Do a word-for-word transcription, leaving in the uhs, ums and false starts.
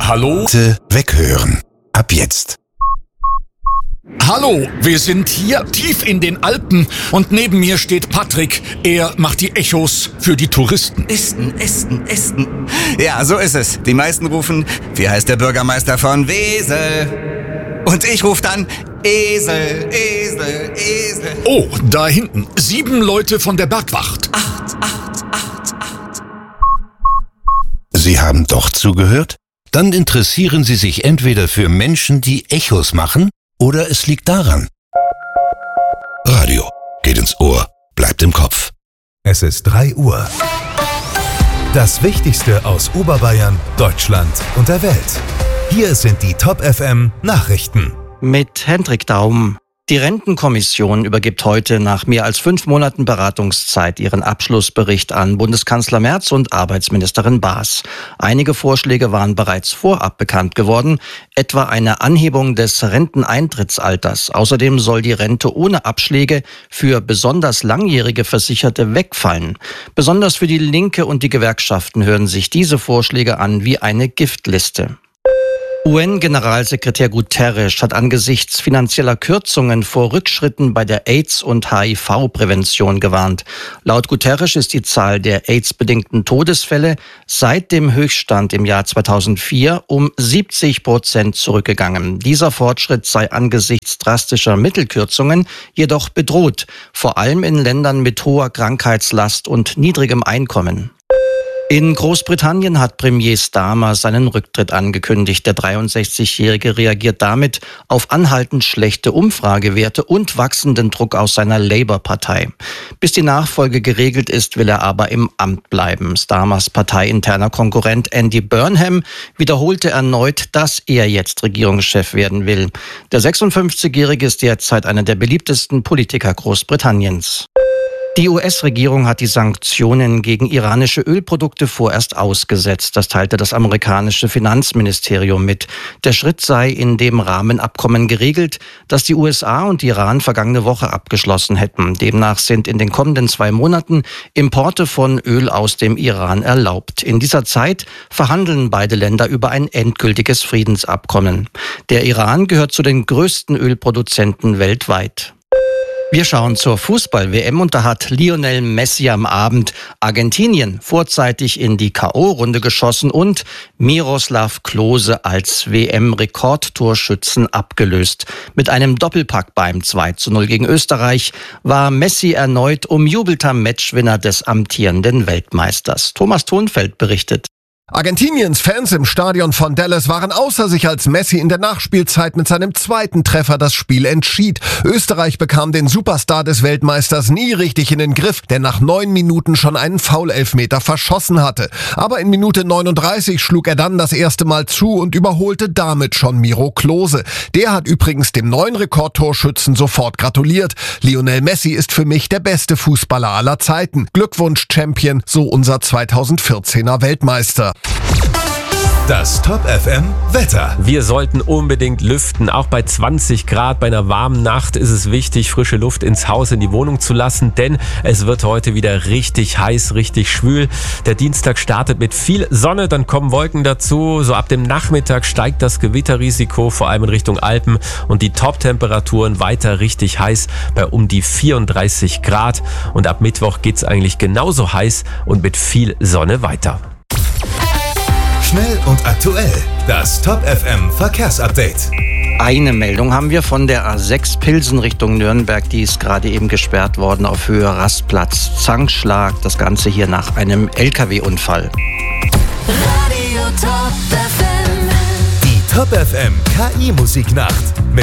Hallo? Weghören. Ab jetzt. Hallo, wir sind hier tief in den Alpen und neben mir steht Patrick. Er macht die Echos für die Touristen. Esten, Esten, Esten. Ja, so ist es. Die meisten rufen, wie heißt der Bürgermeister von Wesel? Und ich rufe dann, Esel, Esel, Esel. Oh, da hinten. Sieben Leute von der Bergwacht. Acht, acht, acht, acht. Sie haben doch zugehört? Dann interessieren Sie sich entweder für Menschen, die Echos machen, oder es liegt daran. Radio geht ins Ohr, bleibt im Kopf. Es ist drei Uhr. Das Wichtigste aus Oberbayern, Deutschland und der Welt. Hier sind die Top F M Nachrichten. Mit Hendrik Daum. Die Rentenkommission übergibt heute nach mehr als fünf Monaten Beratungszeit ihren Abschlussbericht an Bundeskanzler Merz und Arbeitsministerin Baas. Einige Vorschläge waren bereits vorab bekannt geworden, etwa eine Anhebung des Renteneintrittsalters. Außerdem soll die Rente ohne Abschläge für besonders langjährige Versicherte wegfallen. Besonders für die Linke und die Gewerkschaften hören sich diese Vorschläge an wie eine Giftliste. U N-Generalsekretär Guterres hat angesichts finanzieller Kürzungen vor Rückschritten bei der AIDS- und H I V-Prävention gewarnt. Laut Guterres ist die Zahl der AIDS-bedingten Todesfälle seit dem Höchststand im Jahr zweitausendvier um siebzig Prozent zurückgegangen. Dieser Fortschritt sei angesichts drastischer Mittelkürzungen jedoch bedroht, vor allem in Ländern mit hoher Krankheitslast und niedrigem Einkommen. In Großbritannien hat Premier Starmer seinen Rücktritt angekündigt. Der dreiundsechzigjährige reagiert damit auf anhaltend schlechte Umfragewerte und wachsenden Druck aus seiner Labour-Partei. Bis die Nachfolge geregelt ist, will er aber im Amt bleiben. Starmers parteiinterner Konkurrent Andy Burnham wiederholte erneut, dass er jetzt Regierungschef werden will. Der sechsundfünfzigjährige ist derzeit einer der beliebtesten Politiker Großbritanniens. Die U S-Regierung hat die Sanktionen gegen iranische Ölprodukte vorerst ausgesetzt. Das teilte das amerikanische Finanzministerium mit. Der Schritt sei in dem Rahmenabkommen geregelt, das die U S A und Iran vergangene Woche abgeschlossen hätten. Demnach sind in den kommenden zwei Monaten Importe von Öl aus dem Iran erlaubt. In dieser Zeit verhandeln beide Länder über ein endgültiges Friedensabkommen. Der Iran gehört zu den größten Ölproduzenten weltweit. Wir schauen zur Fußball-W M und da hat Lionel Messi am Abend Argentinien vorzeitig in die K O-Runde geschossen und Miroslav Klose als W M-Rekordtorschützen abgelöst. Mit einem Doppelpack beim zwei zu null gegen Österreich war Messi erneut umjubelter Matchwinner des amtierenden Weltmeisters. Thomas Thonfeld berichtet. Argentiniens Fans im Stadion von Dallas waren außer sich, als Messi in der Nachspielzeit mit seinem zweiten Treffer das Spiel entschied. Österreich bekam den Superstar des Weltmeisters nie richtig in den Griff, der nach neun Minuten schon einen Foul-Elfmeter verschossen hatte. Aber in Minute neununddreißig schlug er dann das erste Mal zu und überholte damit schon Miro Klose. Der hat übrigens dem neuen Rekordtorschützen sofort gratuliert. Lionel Messi ist für mich der beste Fußballer aller Zeiten. Glückwunsch, Champion, so unser zweitausendvierzehner Weltmeister. Das Top F M Wetter. Wir sollten unbedingt lüften. Auch bei zwanzig Grad, bei einer warmen Nacht ist es wichtig, frische Luft ins Haus, in die Wohnung zu lassen, denn es wird heute wieder richtig heiß, richtig schwül. Der Dienstag startet mit viel Sonne, dann kommen Wolken dazu. So ab dem Nachmittag steigt das Gewitterrisiko, vor allem in Richtung Alpen, und die Top-Temperaturen weiter richtig heiß bei um die vierunddreißig Grad. Und ab Mittwoch geht's eigentlich genauso heiß und mit viel Sonne weiter. Schnell und aktuell. Das Top F M Verkehrsupdate. Eine Meldung haben wir von der A sechs Pilsen Richtung Nürnberg. Die ist gerade eben gesperrt worden auf Höhe Rastplatz Zankschlag. Das Ganze hier nach einem L K W-Unfall. Radio Top F M. Die Top F M K I-Musiknacht mit